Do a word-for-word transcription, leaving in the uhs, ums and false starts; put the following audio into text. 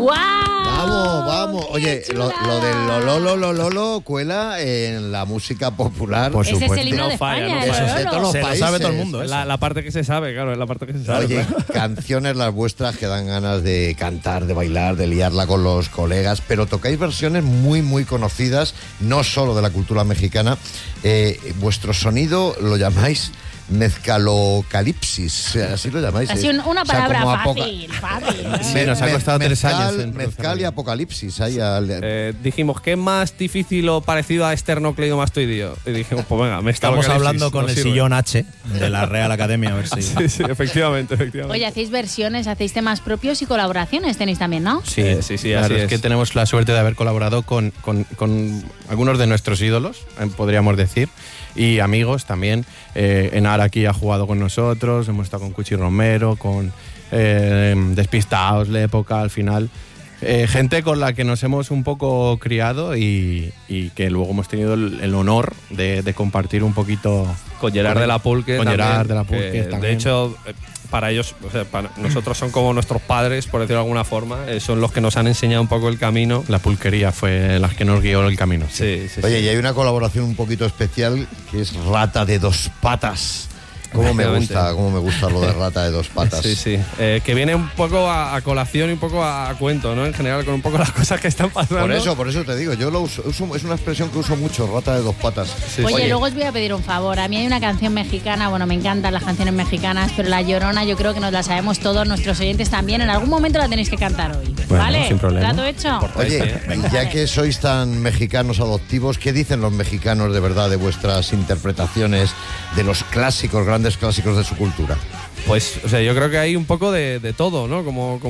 ¡Guau! Vamos, vamos. Oye, lo, lo del Lolo, Lolo, Lolo cuela en la música popular. Por Ese supuesto. es el himno No de falla, España, no el falla. Eso es de todos Lolo. los Se lo países. sabe todo el mundo, ¿eh? La, la parte que se sabe, claro, es la parte que se sabe. Oye, claro. canciones las vuestras que dan ganas de cantar, de bailar, de liarla con los colegas, pero tocáis versiones muy, muy conocidas, no solo de la cultura mexicana. Eh, vuestro sonido lo llamáis mezcalocalipsis, así lo llamáis. Así ¿eh? un- una O sea, palabra como apoca- fácil, fácil. ¿no? Sí, nos ha Mez- costado tres mezcal- años en Mezcal y procesarlo. apocalipsis. Ahí al- Eh, dijimos, ¿qué es más difícil o parecido a esternocleidomastoideo? Y dijimos, pues venga, me Estamos hablando con el sillón H de la Real Academia, a ver si... Sí, sí, efectivamente, efectivamente. Oye, hacéis versiones, hacéis temas propios y colaboraciones tenéis también, ¿no? Sí, Eh, sí, sí, claro, así es es. que tenemos la suerte de haber colaborado con, con- con algunos de nuestros ídolos, eh, podríamos decir, y amigos también. Eh, Enar aquí ha jugado con nosotros, hemos estado con Cuchi Romero, con eh, Despistaos, La Época, al final. Eh, gente con la que nos hemos un poco criado y, y que luego hemos tenido el, el honor de, de compartir un poquito Con Gerard de la Pulque. Con también, Gerard de la Pulque que, también. De hecho, eh, para ellos, o sea, para nosotros son como nuestros padres, por decirlo de alguna forma. eh, son los que nos han enseñado un poco el camino. La pulquería fue la que nos guió el camino. Sí, sí, Oye, sí. y hay una colaboración un poquito especial que es Rata de dos patas. ¿Cómo me Efectivamente. gusta, cómo me gusta lo de Rata de dos patas? Sí, sí. Eh, que viene un poco a, a colación y un poco a, a cuento, ¿no? En general, con un poco las cosas que están pasando. Por eso, por eso te digo, yo lo uso, uso- es una expresión que uso mucho, Rata de dos patas. Sí, Oye, sí. luego os voy a pedir un favor. A mí hay una canción mexicana, bueno, me encantan las canciones mexicanas, pero La Llorona yo creo que nos la sabemos todos, nuestros oyentes también. En algún momento la tenéis que cantar hoy. Bueno, ¿Vale? sin problema. ¿Trato hecho? Oye, Venga. ya que sois tan mexicanos adoptivos, ¿qué dicen los mexicanos de verdad de vuestras interpretaciones de los clásicos, grandes clásicos de su cultura? Pues, o sea, yo creo que hay un poco de, de todo, ¿no? Como, como